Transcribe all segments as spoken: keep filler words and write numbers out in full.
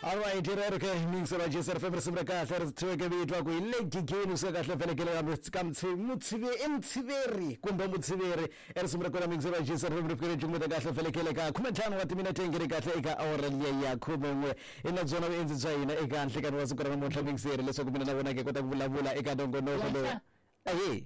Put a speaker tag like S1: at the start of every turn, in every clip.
S1: Alright, okay, mingisela nje serfemre simre kahle rizithweke bitwa ku ilegi geni usekahle vele kele kamthi mutsibe emtsiberi kumbe mutsiberi erisimre kona mingisela nje serfemre kele jumuda kahle vele kele ka kuma tano wati mina tengere kahle eka awrele ya khumwe ina zona wenzi tsayina eka nhle kana wasukura namuhla mingiseri leswaku mina nabona ke kota kuvulavula eka nongonoko lo ayi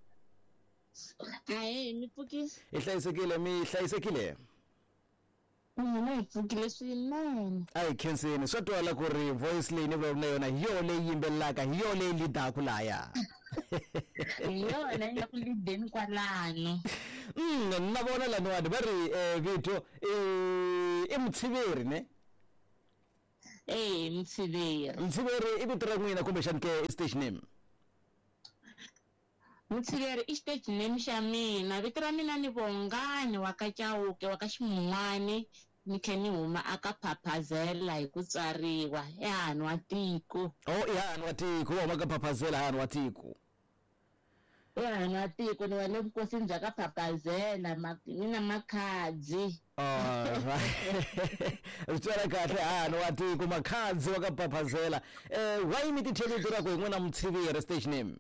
S2: ayi mipfukisi
S1: ihlayisekile mi hlayisekile
S2: mina ipfukile swinene
S1: ayi khensini swa twala ku ri voice leyi ni vulavula yona hiyo leyi yimbelelaka hiyo leyi lidaku laya
S2: yona ya ku lideni kwalano
S1: mm na vona lani wadi va ri eh Vito eh Mtshiveri ne
S2: eh Mtshiveri
S1: Mtshiveri i vito ra n'wina kumbe xani ke stage name
S2: Mtshiveri i stage name xa mina vito ra mina ni Vongani wa ka Chauke wa ka Ximun'wani ni kheni huma aka Phaphazela hi ku tswariwa ehani wa tiko
S1: oh ehani wa tiko wa ka Phaphazela ehani wa tiko
S2: ehani wa tiko ni wale vukosini bya ka Phaphazela mina makhadzi
S1: oh right kahle ehani wa tiko makhadzi wa ka Phaphazela eh why mi ti theli vito ra ku n'wina Mtshiveri stage name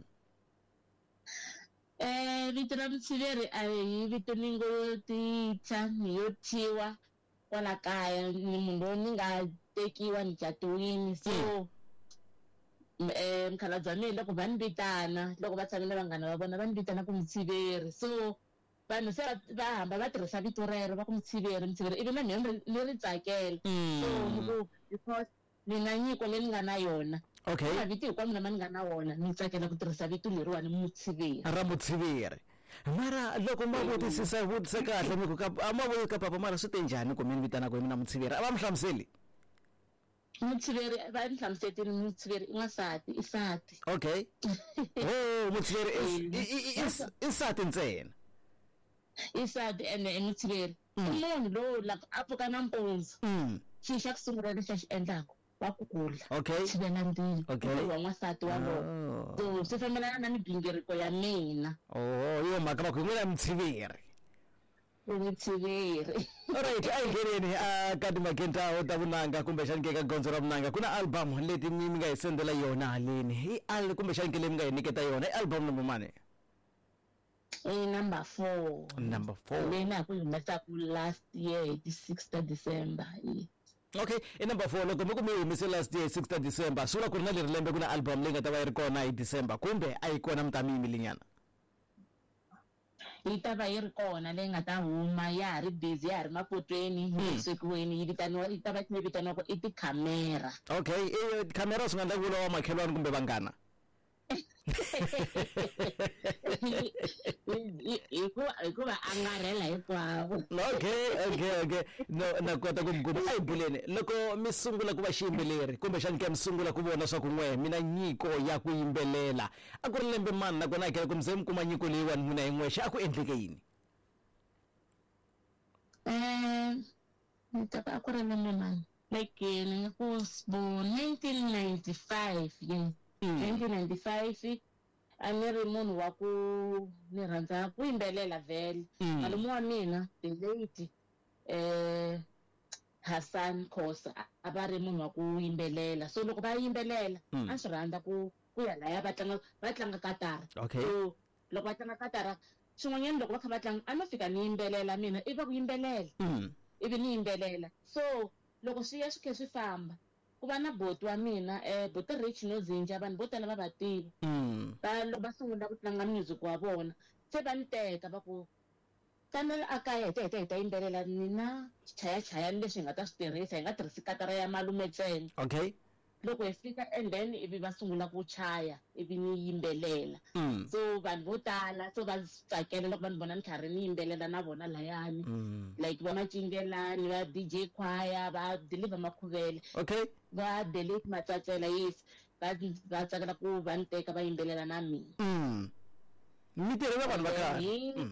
S2: eh vito ra Mtshiveri a hi vito ningo titha ni yo thiwa kwala kaya ni munhu ni nga tekiwa ni chatwini so eh mkhalabye wa mina loko va ni vitana loko va tshame na vanghana va vona va ni vitana ku Mtshiveri so vanhu se va hamba va tirhisa vito rero va ku Mtshiveri Mtshiveri ivi na mina ni ri tsakela so ni because ni na nyiko leyi nga na yona
S1: okay
S2: na vito hikwamo lama ni nga na wona ni tsakela ku tirhisa vito leriwani Mtshiveri
S1: ra Mtshiveri mara loko ma vutisisa vutisa kahle mi ku ka ma vuyi ka papa mara swi te njhani ku mi vitana ku mina Mtshiveri a va mi hlamuseli
S2: Mtshiveri va ni hlamusetini Mtshiveri i n'wansati i sati
S1: okay oh Mtshiveri is is sati ntsena
S2: i sati ene Mtshiveri munhu lowu la a pfuka nampundzu xi xa ku sungula lexi a xi endlaka wa ku kula
S1: okay
S2: xivela ndini
S1: okay
S2: wa n'wansati wa loko so swi fambelana na migingiriko ya mina
S1: oh yo mhaka va ku n'wina Mtshiveri
S2: Mtshiveri
S1: alright ai ngereni a ka timakenta ta vunanga kumbe xani ke ka gondzo ra vunanga kuna album leti mi nga hi sendela yona haleni hi al kumbe xani ke leyi mi nga hi niketa yona i album number mane
S2: eh number four
S1: number four
S2: leyi na ku humesa ku last year hi sixth December
S1: okay i number four loko mi ku mi humise last year sixth December sula ku ri na leri lembe kuna album leyi nga ta va yi ri kona hi December kumbe a yi kona mtamimi linyana
S2: yi ta va yi ri kona leyi nga ta huma ya ha ri busy ya ha ri mapotweni yi swekiweni yi vitaniwa yi ta va yi vitaniwa ku i tikhamera
S1: okay i camera swi nga endla ku vula wa makhelwani kumbe vanghana
S2: hikuva angarhela hinkwavo
S1: okay okay okay no na kota ku mguma a hi buleni loko mi sungula ku va xiyimbeleri kumbe xani ke mi sungula ku vona swa ku n'we mina nyiko ya ku yimbelela a ku ri lembe mani nakona akela ku mi ze mi kuma nyiko leyiwani n'wina hi n'wexe a ku endleke yini
S2: um ni ta a ku ri lembe mani like ni ku nineteen ninety-five yes nineteen ninety-five a ni ri munhu wa ku ni rhandza ku yimbelela vele malume wa mina the late eh Hassan Khosa a va ri munhu wa ku yimbelela so loko va yimbelela a swi rhandza ku ku ya laya va tlanga va tlanga katara
S1: okay
S2: so loko va tlanga katara swin'wanyana loko va kha va tlanga a no fika ni yimbelela mina i va ku yimbelela ivi ni yimbelela so loko swi ya swi khe swi famba ku va na boti wa mina eh boti Rich no Zinja vanhu vo tala va va tiva va loko va sungula ku tlanga music wa vona se va ni teka va ku kanele a kaya hi ta hi ta hi ta yimbelela ni na xichayachayani leswi hi nga ta swi tirhisa hi nga tirhisi katara ya malume ntsena
S1: okay
S2: loko hi fika and then ivi va sungula ku chaya ivi ni yimbelela so vanhu vo tala so va tsakela loko vanhu vona ni karhi ni yimbelela na vona layani like va Macingelani va D J Khwaya va Deliver Makhuvele
S1: okay
S2: va Delete Matsatsela yes va va tsakela ku va ni teka va yimbelela na mina
S1: mi tirhela vanhu va khale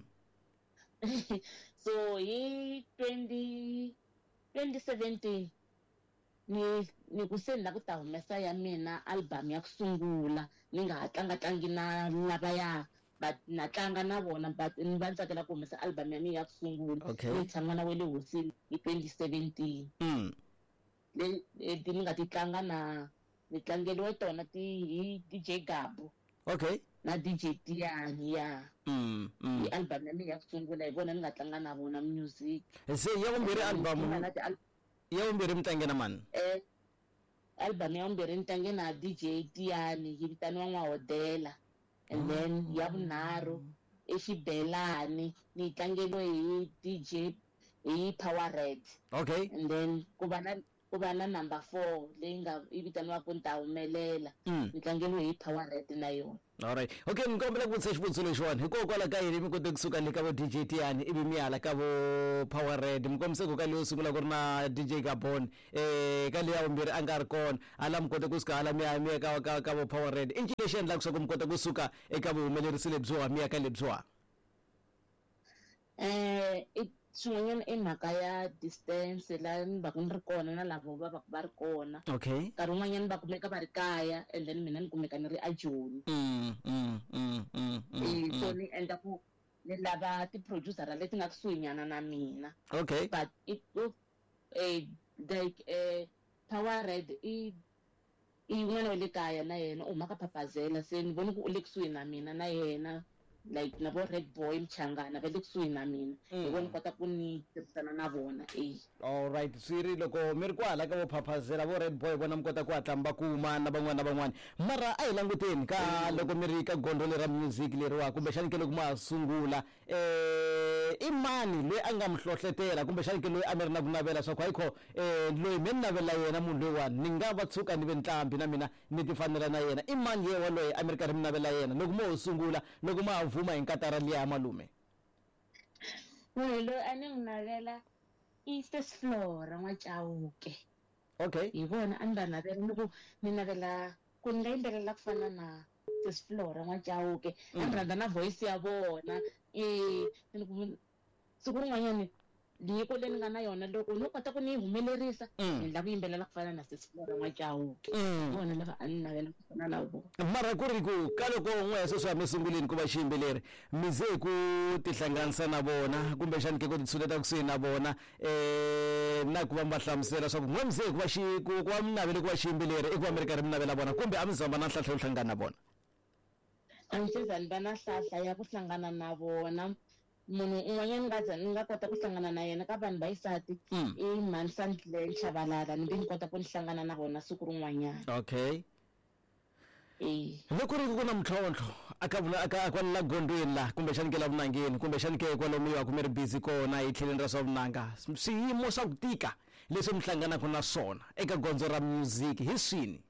S2: so hi twenty seventeen ni ni ku se na ku ta humesa ya mina album ya ku sungula ni nga ha tlanga tlangi na lavaya but na tlanga na vona but ni va tsakela ku humesa album ya mina ya ku sungula ni tshama na wele hosini hi twenty seventeen le ti ni nga ti tlanga na ni tlangeliwe tona ti hi D J Gabo
S1: okay
S2: na D J Tiyani ya
S1: mm mm
S2: i-album ya mina ya kusungula hi vona ni nga tlanga na vona music
S1: se ya vumbirhi album ya vumbirhi mi tlangena mani
S2: eh album ya vumbirhi ni tlange na D J Tiyani yi vitaniwa N'wahodela and then ya vunharhu exibelani ni tlangeliwe hi D J hi Power Red
S1: okay
S2: and then ku va na ku va na number four leyi nga yi vitaniwaka ni ta humelela ni tlangeliwe hi Power Red na yona.
S1: Alright. Okay, ngikombela ukuthi xivutiso lexiwani hikokwala ka yini mi kote kusuka le ka vo D J Tiyani ivi mi ala ka vo Power Red mi kombise ku ka leyo sungula ku ri na D J Gabon eh ka leya vumbirhi a nga ri kona ala mi kote kusuka ala mi ya mi ya ka ka ka vo Power Red i ncini lexi endlaka swa ku mi kota kusuka eka vuhumelerisi lebyiwa mi ya ka lebyiwa
S2: eh swin'wanyana i mhaka ya distance laha ni va ku ni ri kona na lavo va va va ri kona
S1: okay
S2: nkarhi wun'wanyana va kumeka va ri kaya and then mina ni kumeka ni ri ajoni
S1: mm mm mm mm
S2: so ni endla ku ni lava ti-producer leti nga kusuhinyana na mina
S1: okay
S2: but it eh like eh Power Red i i n'wana wa le kaya na yena u mhaka Papazela se ni voni ku u le kusuhi na mina na yena like na vo Red Boy Mchangana va le kusuhi na mina hi vona kota ku ni tirhisana na vona eh
S1: all right swiri loko mi ri kwala ka vo Papazela vo Red Boy vona mi kota ku hatla mi va kuma na van'wana na van'wana mara a hi languteni ka loko mi ri ka gondzo lera music leriwa kumbe xani ke loko ma sungula eh i mani loyi a nga mi hlohlotela kumbe xani ke loyi a mi ri na ku navela swa ku hayikho eh loyi mi ni navela yena munhu loyiwani ni nga va tshuka ni ve ntlambi na mina ni ti fanela na yena i mani yewa loyi a mi ri karhi mi navela yena loko mo ho sungula loko ma vuma hi nkatara liya malume
S2: munhu loyi a ni n'wi navela i Sis Flora N'wachauke
S1: okay
S2: hi vona a ni va navela ni ku ni navela ku ni nga yimbelela ku fana na Sis Flora N'wachauke a ni rhandza na voice ya vona eh siku rin'wanyani nyiko leyi ni nga na yona loko no kota ku ni yi humelerisa ni lava ku yimbelela ku fana na Sis Flora N'wachauke vona lava a ni navela ku fana na vona
S1: mara ku ri ku ka loko n'we sweswi mi sunguleni ku va xiyimbeleri mi ze ku tihlanganisa na vona kumbe xani ke ku titshuneta kusuhi na vona eh na ku va mi va hlamusela swa ku n'we mi ze ku va xi ku va mi navele ku va xiyimbeleri i ku va mi ri karhi mi navela vona kumbe a mi zamba na nhlahla yo hlangana na vona
S2: a ni se za ni va na nhlahla ya ku hlangana na vona munhu un'wanyana ni nga za ni nga kota ku hlangana na yena ka vanhu va xisati i Mansandile Chabalala ni ve ni kota ku ni hlangana na vona siku rin'wanyana
S1: okay
S2: eh
S1: loko ri ku na mtlhontlho aka vula aka kwala gondweni la kumbe xani ke la vunangeni kumbe xani ke kwalomu yiwa ku mi ri busy kona hi tlheleni ra swa vunanga swiyimo swa ku tika leswi mi hlanganaka na swona eka gondzo ra music hi swini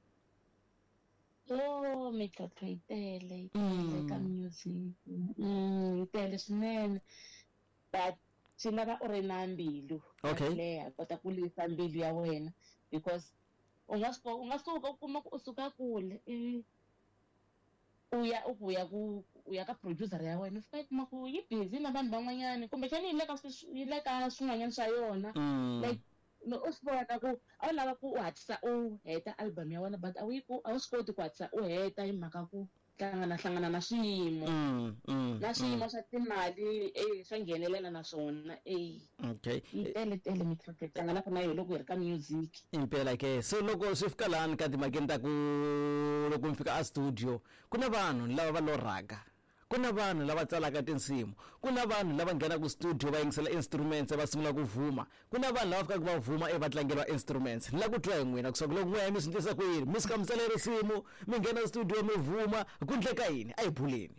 S2: oh mintlhontlho yi tele yi tele ka music yi tele swinene but swi lava u ri na mbilu
S1: okay
S2: leha kota ku lisa mbilu ya wena because u nga swi u nga suka u kuma ku u suka kule u ya u vuya ku u ya ka producer ya wena u fika u kuma ku yi busy na vanhu van'wanyana kumbe xani yi le ka yi le ka swin'wanyana swa yona like no u swi vona ku a wu lava ku u hatlisa u heta album ya wena but a wu yi ku a wu swi koti ku hatlisa u heta hi mhaka ku hlangana hlangana na swiyimo na swiyimo swa timali eh swa nghenelela na swona eh
S1: okay
S2: yi tele tele mintlhontlho hlanganaka na yona loko hi ri ka music
S1: impela ke so loko swi fika lani ka timhakeni ta ku loko mi fika a studio ku na vanhu lava va lorhaka ku na vanhu lava tsalaka tinsimu ku na vanhu lava nghenaka ku studio va yingisela instruments va sungula ku vuma ku na vanhu lava fikaka va vuma e va tlangela instruments la ku twa hi n'wina kusuka loko n'we mi swi endlisa ku yini mi suka mi tsala risimu mi nghena studio mi vuma ku ndleka yini a hi buleni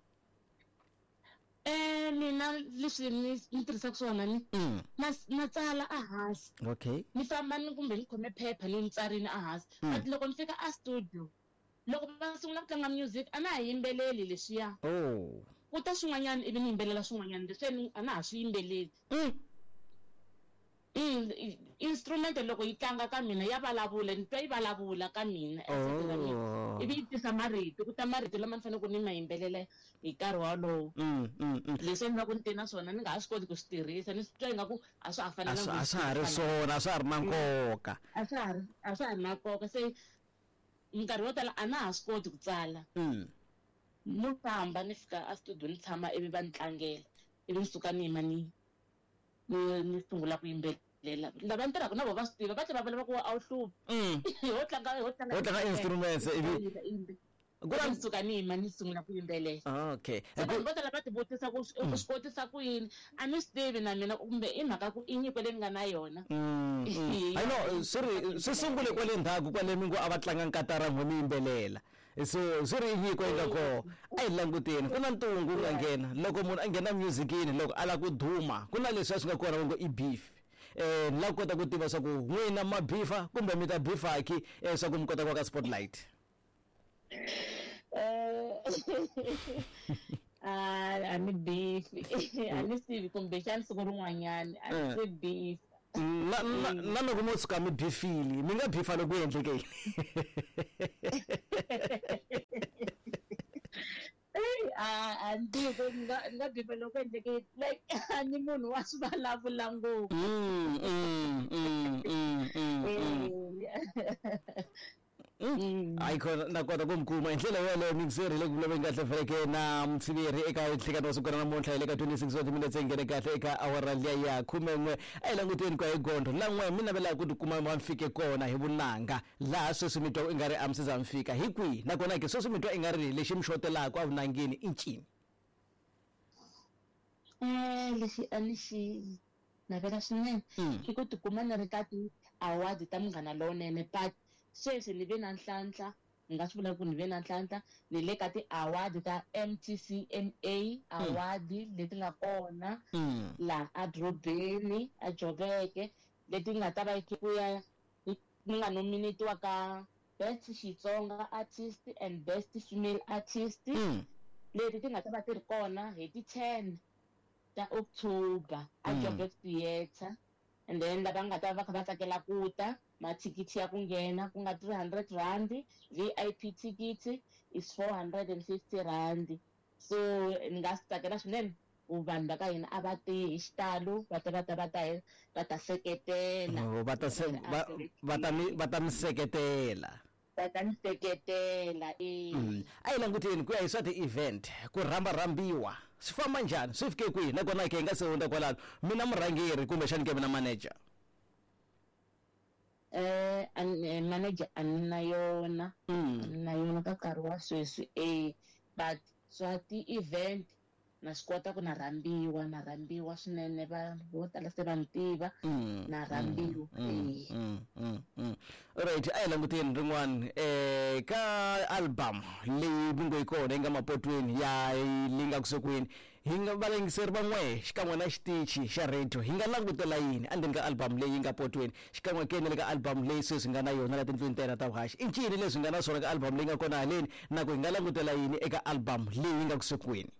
S2: eh mina leswi ni ni tirhisaka swona ni na na tsala a hansi
S1: okay
S2: ni famba ni kumbe ni khome phepha ni ni tsarini a hansi but loko ni fika a studio loko va sungula ku tlanga music a na ha yimbeleli leswiya
S1: oh
S2: ku ta swin'wanyana ivi ni yimbelela swin'wanyana leswi a na ha swi yimbeleli instrument loko yi tlanga ka mina ya vulavula ni twa yi vulavula ka mina ivi yi tisa marito ku ta marito lama ni fanele ku ni ma yimbelela hi nkarhi wolowo leswi ni va ku ni te na swona ni nga ha swi koti ku swi tirhisa ni swi twa ingaku a swa ha fanelanga
S1: a swa ha ri swona a swa ha ri na nkoka
S2: a swa ha ri a swa ha ri na nkoka se nkarhi wo tala a na ha swi koti ku tsala no famba ni fika a studio ni tshama ivi va ni tlangela ivi ni suka ni yima ni ni sungula ku yimbela lela labantu tirhaka na vona va swi tiva va tlhela va lava ku a wu hluphi
S1: Mm.
S2: ho tlanga ho tlanga
S1: Ho tlanga instruments, ivi-
S2: ku ni suka ni yima ni sungula ku yimbelela
S1: Okay.
S2: se vanhu vo tala va ti vutisa ku u swi kotisa ku yini a ni swi tivi na mina kumbe i mhaka ku i nyiko leyi ni nga na yona
S1: Mm, mm. I know swi ri swi sungule kwale ndzhaku kwale mingu a va tlanga nkatara n'we yimbelela so swi ri nyiko yi nga kona a hi languteni ku na ntungu wu nga nghena loko munhu a nghena musicini loko a lava ku duma ku na leswi swi nga kona va ngo i beef eh la kota ku tiva swa ku n'wina ma bifa kumbe mi ta bifaki eh swa ku mi kota ku ka spotlight
S2: a ni bifi a ni sivi kumbe xani siku rin'wanyani a ni se bifi
S1: na na na loko mo tshuka mi bifili mi nga bifa loko endleke yini
S2: a ndi ku nga nga bifa loko endleke like a ni munhu wa swi vulavula ngopfu
S1: Mm, mm, mm, mm, mm, mm. Hayi khona na kota ku mkuma indlela yaleyo mixerile ku lobe kahle veleke na mtsiviri eka nhlekani wa siku ra namuntlha ile ka twenty-six wa timinutes engene kahle eka awara liya ya khume n'we a hi languteni kwa igondo lan'we mi navela ku tikuma ma mfike kona hi vunanga laha sweswi mi twa i nga ri a mi siza mfika hi kwihi nakona ke sweswi mi twa i nga ri lexi mi xotelaka a vunangeni i ncini
S2: eh lexi a ni xi navela swinene i ku tikuma ni ri ka ti-award ta Munghana Lowunene but sweswi ni ve na nhlahla ni nga swi vula ku ni ve na nhlahla ni le ka ti-award ta M T C M A award leti nga kona laha a dorobeni a Joburg leti nga ta va ku ya ni nga nominatiwa ka best Xitsonga artist and best female artist leti ti nga ta va ti ri kona hi ti ten ta October a Joburg Theatre and then lava nga ta va kha va tsakela ku ta mathikithi ya ku nghena ku nga three hundred rand V I P ticket is four hundred fifty rand so ni nga swi tsakela swinene ku vanhu va ka hina a va te hi xitalo va ta va ta va ta va ta seketela
S1: va ta se va ta mi va ta mi seketela
S2: va ta mi seketela eh
S1: a hi languteni ku ya hi swa ti-event ku rhamba rhambiwa swi famba njhani swi fike kwihi nakona ke hi nga se hundza kwalano mina murhangeri kumbe xani ke mina manager
S2: eh an manager a ni na yona na yona ka nkarhi wa sweswi eh but swa ti-event na swi kota ku na rhambiwa na rhambiwa swinene va vo tala se va ni tiva na rhambiwa
S1: alright a hi languteni rin'wana eh ka album leyi mi ngo yi kona yi nga mapotweni ya leyi nga kusukwini hi nga valangiseri van'we xikan'we na xitichi xa radio hi nga langutela yini endzeni ka album leyi nga potweni xikan'we ke na le ka album leyi sweswi nga na yona la tindlwini tena ta vuhaxi i ncini leswi nga na swona ka album leyi nga kona haleni na ku hi nga langutela yini eka album leyi nga kusukwini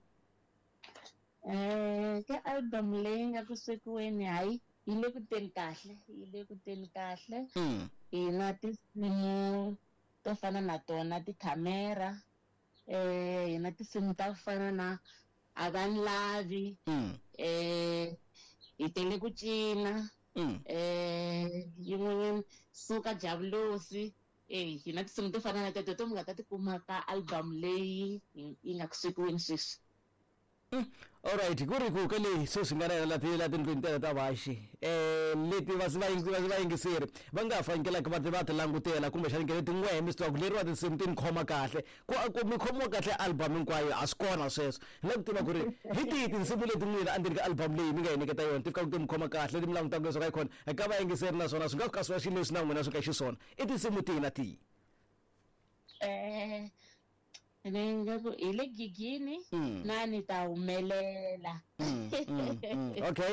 S2: eh ka album leyi nga kusukiweni hayi yi le ku teni kahle yi le ku teni kahle hi na tinsimu to fana na tona tikhamera eh hi na tinsimu ta fana na avanlavi eh hi tele ku cina eh yin'wanyana suka javulosi eh hi na tinsimu to fana na teto to mi nga ta tikuma ka album leyi yi nga kusukiweni sweswi
S1: alright ku ri ku ka leyi sweswi nga na la tindlela tindlwini tena ta vaxi eh leti va va va yingiseri va nga fanekelaka va va ti langutela kumbe xana ngele tin'we mi swi tiva ku leriwa tinsimu ti ni khoma kahle ku mi khomiwa kahle album hinkwayo a swi kona sweswo hi la ku tiva ku ri hi tihi tinsimu leti n'wina endzeni ka album leyi mi nga hi nyiketa yona ti fika ku ti mi khoma kahle leti mi langutaka leswaku yi khona eka vayingiseri naswona swi nga fika swi va xilo leswi na n'wina swi ka xiswona i tinsimu tihi na tihi
S2: eh ni nga ku hi le gigini na ni ta humelela
S1: okay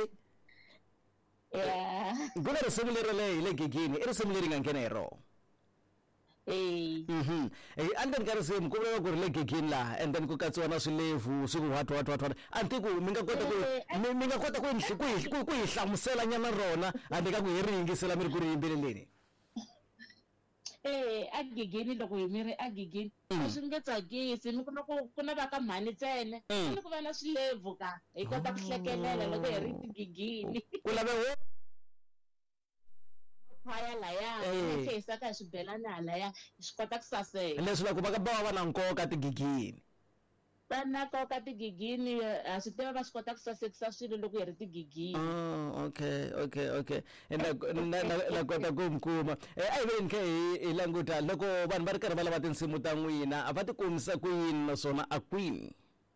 S2: yeah
S1: ku na risimu leri leyi hi le gigini i risimu leri nga nghena hi rona
S2: eh
S1: mhm eh endzeni ka risimu ku vuriwa ku ri le gigini laha and then ku katsiwa na swilevu swi ku what what what what anti ku mi nga kota ku mi nga kota ku ku hi hlamusela nyana rona handle ka ku hi ri yingisela mi ri ku ri yimbeleleni
S2: eh a gigini loko hi miri a gigini a swi nge tsakisi mi kuma ku ku na va ka mhani ntsena ni ku va na swilevu ka hi kota ku hlekelela loko hi ri tigigini
S1: ku lave
S2: khwaya laya hi khesaka hi swibelani halaya hi swi kota ku saseka
S1: leswi loko va ka va va na nkoka tigigini
S2: vana koka tigigini a swi tiva va swi kota ku sasekisa swilo loko hi ri tigigini.
S1: Oh, okay, okay, okay. Na na na kota ku mkuma. Eh a hi ke hi languta loko vanhu va ri karhi va lava tinsimu ta n'wina a va ti kumisa ku yini naswona a kwini?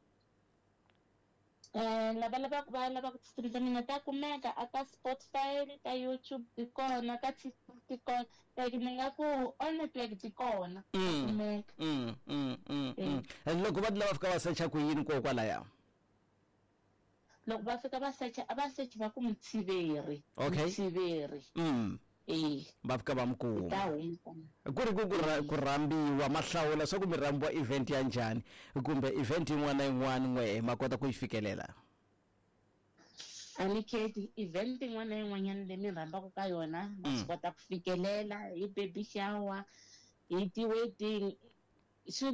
S2: Eh lava lava va lava ku stream ta mina ta kumeka aka Spotify, ta YouTube ti kona, ka TikTok ti kona, like ni nga ku all network ti kona. Kumeka.
S1: Mm mm mm. Loko va lava fika va search ku yini ko kwalaya?
S2: Loko va fika va search a va search va ku Mthiveri.
S1: Okay.
S2: Mthiveri.
S1: Mm.
S2: Eh.
S1: Va fika va mkuma.
S2: Ta huma.
S1: Ku ri ku ku rambiwa mahlawula swa ku mi rambiwa event ya njhani kumbe event yin'wana na yin'wana n'we ma kota ku yi fikelela?
S2: Aniketi event yin'wana na yin'wanyana leyi mi rhambaka ka yona ma swi kota ku fikelela hi baby shower hi ti-wedding.